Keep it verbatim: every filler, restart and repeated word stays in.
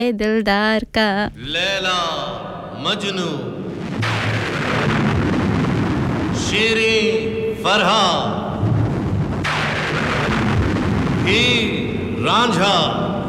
ए दिलदार का। लैला मजनू, शेरे फरहा, हीर रांझा।